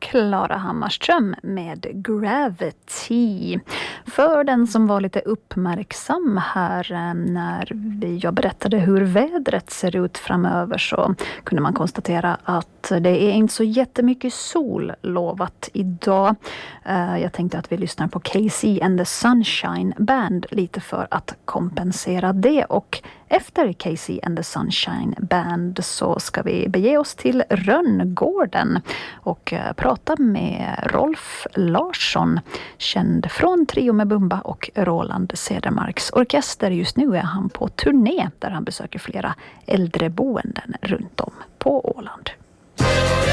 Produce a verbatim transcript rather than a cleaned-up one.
Klara Hammarström med Gravity. För den som var lite uppmärksam här när jag berättade hur vädret ser ut framöver så kunde man konstatera att det är inte så jättemycket sol lovat idag. Jag tänkte att vi lyssnar på Casey and the Sunshine Band lite för att kompensera det, och efter Casey and the Sunshine Band så ska vi bege oss till Rönngården och prata med Rolf Larsson, känd från Trio med Bumba och Roland Cedermarks orkester. Just nu är han på turné där han besöker flera äldreboenden runt om på Åland.